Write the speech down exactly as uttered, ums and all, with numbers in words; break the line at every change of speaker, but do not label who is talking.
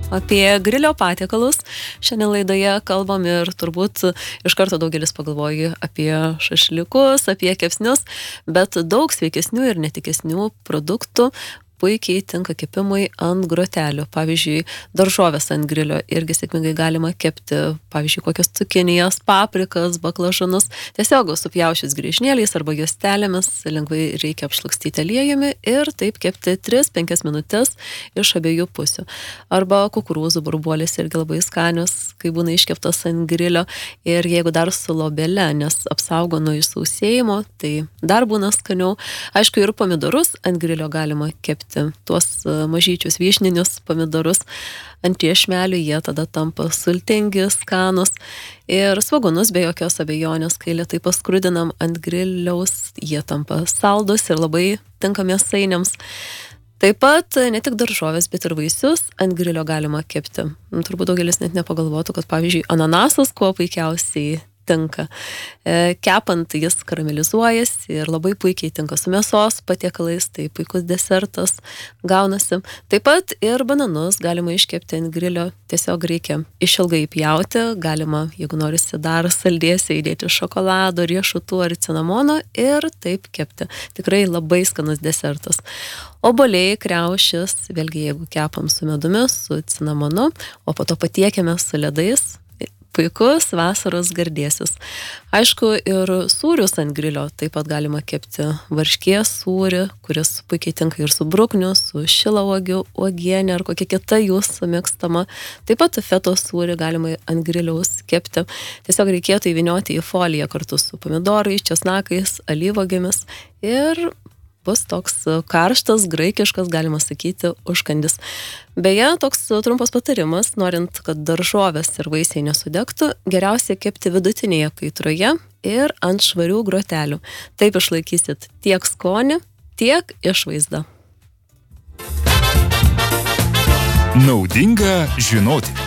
apie grilio patiekalus. Šiandien laidoje kalbam ir turbūt iš karto daugelis pagalvoja apie šašliukus, apie kepsnius, bet daug sveikesnių ir netikesnių produktų puikiai tinka kepimui ant grotelių. Pavyzdžiui, daržovės ant grilio irgi sėkmingai galima kepti, pavyzdžiui, kokias cukinijas, paprikas, baklažanus. Tiesiog supjaušius griežnėliais arba juostelėmis lengvai reikia apšlakstyti aliejumi ir taip kepti tris penkias minutės iš abiejų pusių. Arba kukurūzų burbuolės irgi labai skanios, kai būna iškeptas ant grilio. Ir jeigu dar su lobele, nes apsaugo nuo išsausėjimo, tai dar būna skaniau. Aišku, ir pomidorus ant grilio galima kepti. Tuos mažyčius vyšninius pomidorus ant iešmelių, jie tada tampa sultingi, skanus. Ir svogūnus be jokios abejonės, kai lėtai paskrudinam ant griliaus, jie tampa saldus ir labai tinka mėsainiams. Taip pat ne tik daržovės, bet ir vaisius ant grilio galima kepti. Turbūt daugelis net nepagalvotų, kad pavyzdžiui ananasas kuo puikiausiai tinka. Kepant jis karamelizuojasi ir labai puikiai tinka su mėsos patiekalais, tai puikus desertas gaunasi. Taip pat ir bananus galima iškepti ant grilio, tiesiog reikia išilgai pjauti, galima, jeigu norisi dar saldėsiai, įdėti šokolado, riešutų ar cinamono ir taip kepti. Tikrai labai skanus desertas. Obuoliai, kriaušės, vėlgi jeigu kepam su medumi, su cinamonu, o po to patiekiame su ledais, puikus vasaros gardėsis. Aišku, ir sūrius ant grilio taip pat galima kepti varškės sūrį, kuris puikiai tinka ir su brukniu, su šilauogių uogienė ar kokia kita jūsų mėgstama. Taip pat fetos sūrį galima ant griliaus kepti. Tiesiog reikėtų įvynioti į foliją kartu su pomidorais, česnakais, alyvuogėmis ir bus toks karštas, graikiškas, galima sakyti, užkandis. Beje, toks trumpas patarimas, norint, kad daržovės ir vaisiai nesudegtų, geriausia kepti vidutinėje kaitroje ir ant švarių grotelių. Taip išlaikysit tiek skonį, tiek išvaizdą.
Naudinga žinoti.